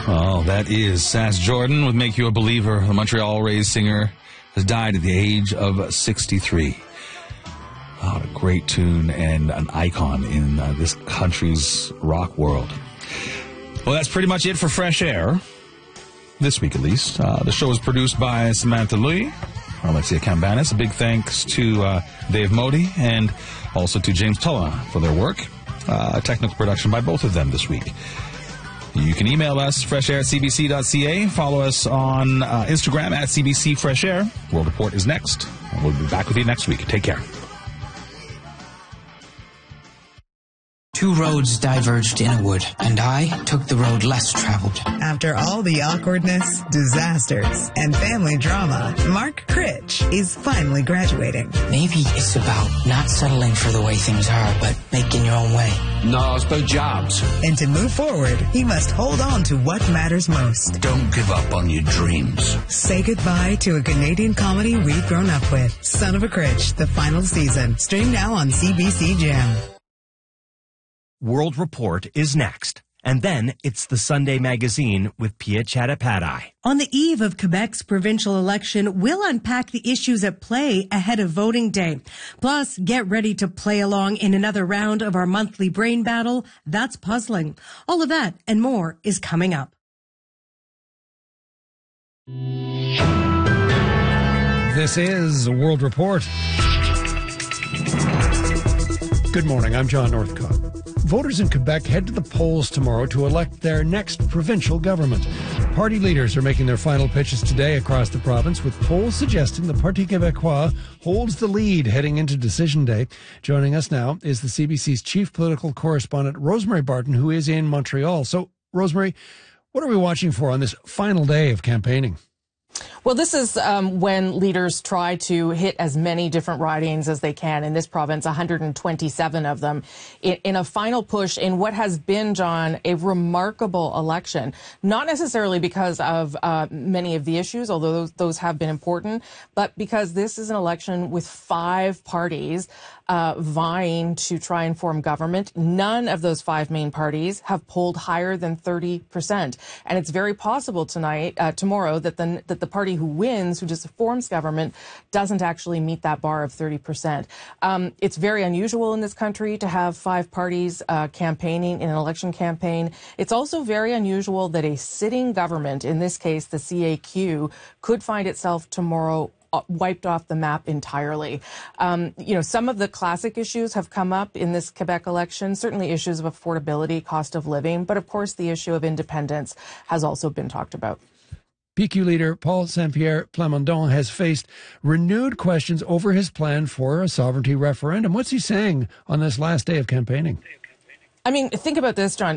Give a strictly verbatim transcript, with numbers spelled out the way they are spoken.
Oh, that is Sass Jordan with Make You a Believer. The Montreal Rays singer has died at the age of sixty-three. Oh, what a great tune and an icon in uh, this country's rock world. Well, that's pretty much it for Fresh Air. This week, at least. Uh, the show is produced by Samantha Louie, Alexia Cambanis. A big thanks to uh, Dave Modi and also to James Tulla for their work. Uh, technical production by both of them this week. You can email us, freshair at c b c dot c a. Follow us on uh, Instagram at C B C Fresh Air. World Report is next. And we'll be back with you next week. Take care. Two roads diverged in a wood, and I took the road less traveled. After all the awkwardness, disasters, and family drama, Mark Critch is finally graduating. Maybe it's about not settling for the way things are, but making your own way. No, it's about jobs. And to move forward, he must hold on to what matters most. Don't give up on your dreams. Say goodbye to a Canadian comedy we've grown up with. Son of a Critch, the final season. Stream now on C B C Gem. World Report is next. And then it's the Sunday Magazine with Pia Chattopadhyay. On the eve of Quebec's provincial election, we'll unpack the issues at play ahead of voting day. Plus, get ready to play along in another round of our monthly brain battle. That's puzzling. All of that and more is coming up. This is World Report. Good morning, I'm John Northcott. Voters in Quebec head to the polls tomorrow to elect their next provincial government. Party leaders are making their final pitches today across the province, with polls suggesting the Parti Québécois holds the lead heading into Decision Day. Joining us now is the C B C's chief political correspondent, Rosemary Barton, who is in Montreal. So, Rosemary, what are we watching for on this final day of campaigning? Well, this is um, when leaders try to hit as many different ridings as they can in this province, one hundred twenty-seven of them, in, in a final push in what has been, John, a remarkable election. Not necessarily because of uh, many of the issues, although those, those have been important, but because this is an election with five parties uh, vying to try and form government. None of those five main parties have polled higher than thirty percent. And it's very possible tonight, uh, tomorrow, that the, that the party who wins, who just forms government, doesn't actually meet that bar of thirty percent. Um, it's very unusual in this country to have five parties uh, campaigning in an election campaign. It's also very unusual that a sitting government, in this case the C A Q, could find itself tomorrow wiped off the map entirely. Um, you know, some of the classic issues have come up in this Quebec election, certainly issues of affordability, cost of living, but of course the issue of independence has also been talked about. P Q leader Paul Saint-Pierre Plamondon has faced renewed questions over his plan for a sovereignty referendum. What's he saying on this last day of campaigning? I mean, think about this, John.